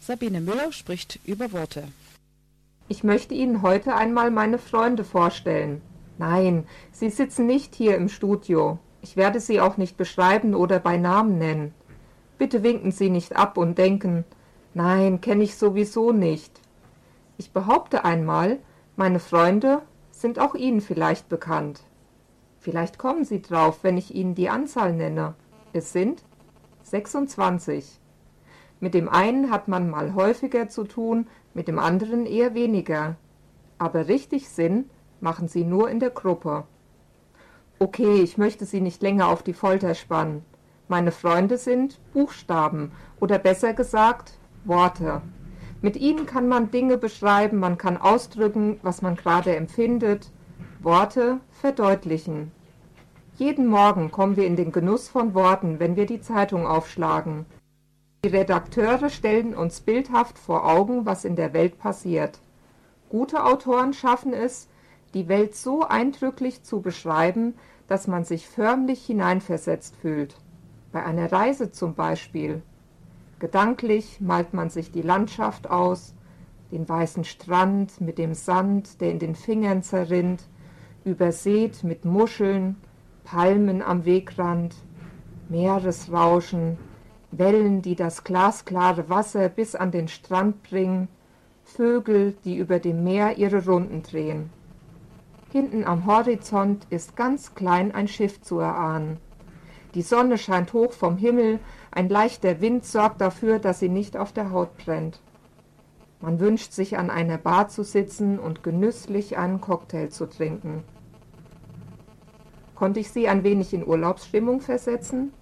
Sabine Müller spricht über Worte. Ich möchte Ihnen heute einmal meine Freunde vorstellen. Nein, sie sitzen nicht hier im Studio. Ich werde sie auch nicht beschreiben oder bei Namen nennen. Bitte winken Sie nicht ab und denken, nein, kenne ich sowieso nicht. Ich behaupte einmal, meine Freunde sind auch Ihnen vielleicht bekannt. Vielleicht kommen Sie drauf, wenn ich Ihnen die Anzahl nenne. Es sind 26. Mit dem einen hat man mal häufiger zu tun, mit dem anderen eher weniger. Aber richtig Sinn machen sie nur in der Gruppe. Okay, ich möchte Sie nicht länger auf die Folter spannen. Meine Freunde sind Buchstaben oder besser gesagt Worte. Mit ihnen kann man Dinge beschreiben, man kann ausdrücken, was man gerade empfindet. Worte verdeutlichen. Jeden Morgen kommen wir in den Genuss von Worten, wenn wir die Zeitung aufschlagen. Die Redakteure stellen uns bildhaft vor Augen, was in der Welt passiert. Gute Autoren schaffen es, die Welt so eindrücklich zu beschreiben, dass man sich förmlich hineinversetzt fühlt. Bei einer Reise zum Beispiel. Gedanklich malt man sich die Landschaft aus, den weißen Strand mit dem Sand, der in den Fingern zerrinnt, übersät mit Muscheln, Palmen am Wegrand, Meeresrauschen, Wellen, die das glasklare Wasser bis an den Strand bringen, Vögel, die über dem Meer ihre Runden drehen. Hinten am Horizont ist ganz klein ein Schiff zu erahnen. Die Sonne scheint hoch vom Himmel, ein leichter Wind sorgt dafür, dass sie nicht auf der Haut brennt. Man wünscht sich an einer Bar zu sitzen und genüsslich einen Cocktail zu trinken. Konnte ich Sie ein wenig in Urlaubsstimmung versetzen?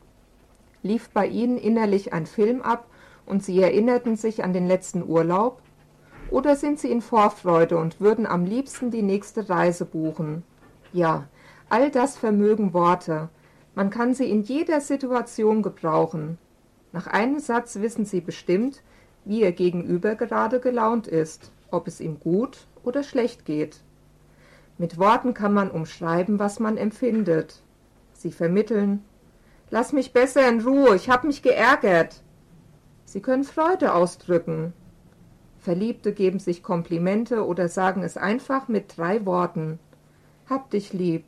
Lief bei Ihnen innerlich ein Film ab und Sie erinnerten sich an den letzten Urlaub? Oder sind Sie in Vorfreude und würden am liebsten die nächste Reise buchen? Ja, all das vermögen Worte. Man kann sie in jeder Situation gebrauchen. Nach einem Satz wissen Sie bestimmt, wie Ihr Gegenüber gerade gelaunt ist, ob es ihm gut oder schlecht geht. Mit Worten kann man umschreiben, was man empfindet. Sie vermitteln: Lass mich besser in Ruhe, ich habe mich geärgert. Sie können Freude ausdrücken. Verliebte geben sich Komplimente oder sagen es einfach mit 3 Worten. Hab dich lieb.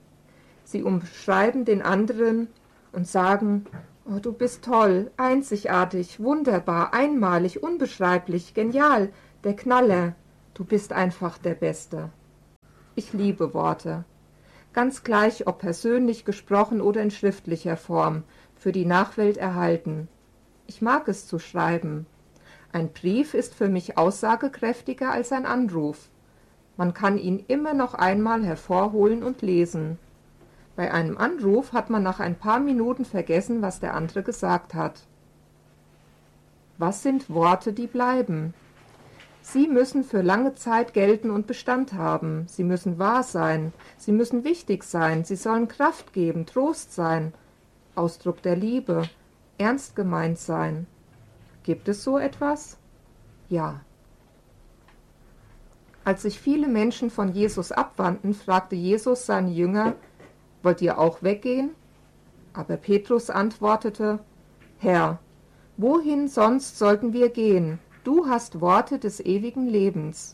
Sie umschreiben den anderen und sagen: Oh, du bist toll, einzigartig, wunderbar, einmalig, unbeschreiblich, genial, der Knaller. Du bist einfach der Beste. Ich liebe Worte. Ganz gleich, ob persönlich gesprochen oder in schriftlicher Form, für die Nachwelt erhalten. Ich mag es zu schreiben. Ein Brief ist für mich aussagekräftiger als ein Anruf. Man kann ihn immer noch einmal hervorholen und lesen. Bei einem Anruf hat man nach ein paar Minuten vergessen, was der andere gesagt hat. Was sind Worte, die bleiben? Sie müssen für lange Zeit gelten und Bestand haben. Sie müssen wahr sein. Sie müssen wichtig sein. Sie sollen Kraft geben, Trost sein, Ausdruck der Liebe, ernst gemeint sein. Gibt es so etwas? Ja. Als sich viele Menschen von Jesus abwandten, fragte Jesus seine Jünger: Wollt ihr auch weggehen? Aber Petrus antwortete: Herr, wohin sonst sollten wir gehen? Du hast Worte des ewigen Lebens.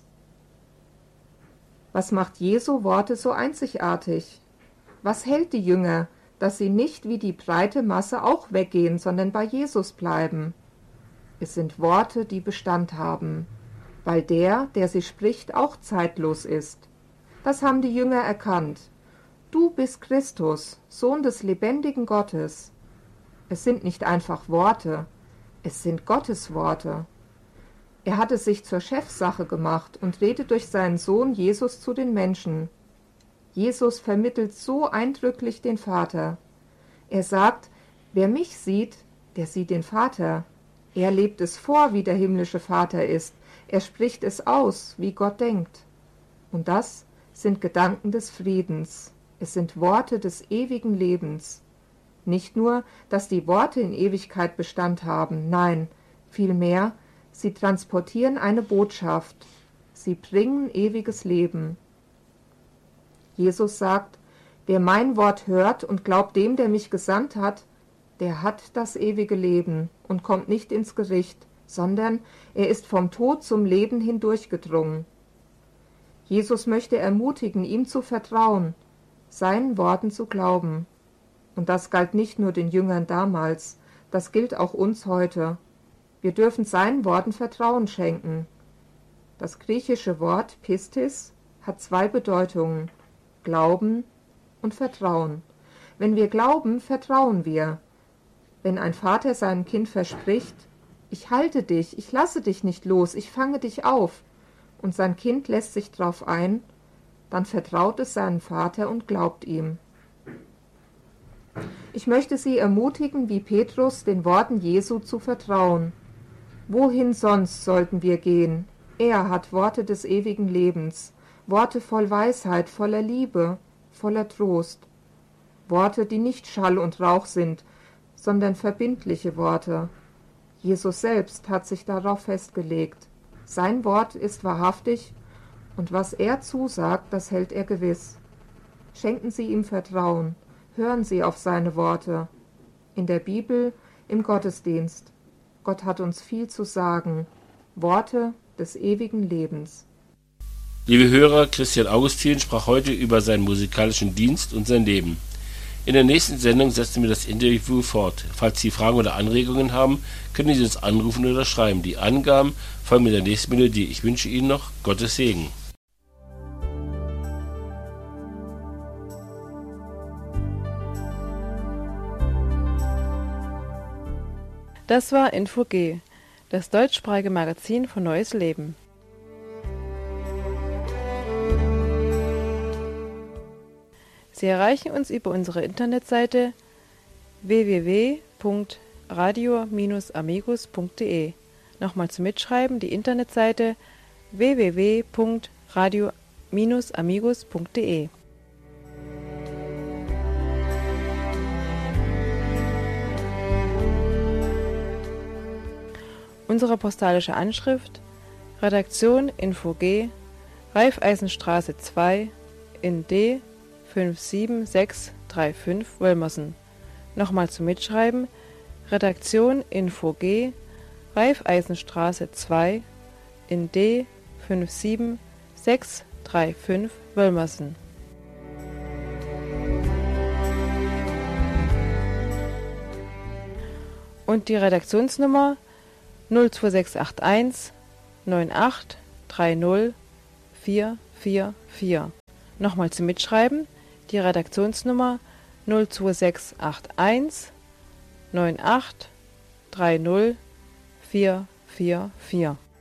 Was macht Jesu Worte so einzigartig? Was hält die Jünger, dass sie nicht wie die breite Masse auch weggehen, sondern bei Jesus bleiben? Es sind Worte, die Bestand haben, weil der sie spricht, auch zeitlos ist. Das haben die Jünger erkannt. Du bist Christus, Sohn des lebendigen Gottes. Es sind nicht einfach Worte, es sind Gottes Worte. Er hat es sich zur Chefsache gemacht und redet durch seinen Sohn Jesus zu den Menschen. Jesus vermittelt so eindrücklich den Vater. Er sagt: Wer mich sieht, der sieht den Vater. Er lebt es vor, wie der himmlische Vater ist. Er spricht es aus, wie Gott denkt. Und das sind Gedanken des Friedens. Es sind Worte des ewigen Lebens. Nicht nur, dass die Worte in Ewigkeit Bestand haben, nein, vielmehr, sie transportieren eine Botschaft. Sie bringen ewiges Leben. Jesus sagt: Wer mein Wort hört und glaubt dem, der mich gesandt hat, der hat das ewige Leben und kommt nicht ins Gericht, sondern er ist vom Tod zum Leben hindurchgedrungen. Jesus möchte ermutigen, ihm zu vertrauen, seinen Worten zu glauben. Und das galt nicht nur den Jüngern damals, das gilt auch uns heute. Wir dürfen seinen Worten Vertrauen schenken. Das griechische Wort Pistis hat zwei Bedeutungen: Glauben und Vertrauen. Wenn wir glauben, vertrauen wir. Wenn ein Vater seinem Kind verspricht: Ich halte dich, ich lasse dich nicht los, ich fange dich auf, und sein Kind lässt sich drauf ein, dann vertraut es seinem Vater und glaubt ihm. Ich möchte Sie ermutigen, wie Petrus, den Worten Jesu zu vertrauen. Wohin sonst sollten wir gehen? Er hat Worte des ewigen Lebens, Worte voll Weisheit, voller Liebe, voller Trost. Worte, die nicht Schall und Rauch sind, sondern verbindliche Worte. Jesus selbst hat sich darauf festgelegt. Sein Wort ist wahrhaftig, und was er zusagt, das hält er gewiss. Schenken Sie ihm Vertrauen, hören Sie auf seine Worte. In der Bibel, im Gottesdienst. Gott hat uns viel zu sagen. Worte des ewigen Lebens. Liebe Hörer, Christian Augustin sprach heute über seinen musikalischen Dienst und sein Leben. In der nächsten Sendung setzen wir das Interview fort. Falls Sie Fragen oder Anregungen haben, können Sie uns anrufen oder schreiben. Die Angaben folgen mit der nächsten Melodie. Ich wünsche Ihnen noch Gottes Segen. Das war Info-G, das deutschsprachige Magazin von Neues Leben. Sie erreichen uns über unsere Internetseite www.radio-amigos.de. Nochmal zum Mitschreiben, die Internetseite www.radio-amigos.de. Unsere postalische Anschrift: Redaktion Info-G, Raiffeisenstraße 2 in D 57635 Wölmersen. Nochmal zum Mitschreiben: Redaktion Info-G, Raiffeisenstraße 2 in D 57635 Wölmersen. Und die Redaktionsnummer 02681 9830 444. Nochmal zum Mitschreiben: die Redaktionsnummer 02681 9830 444.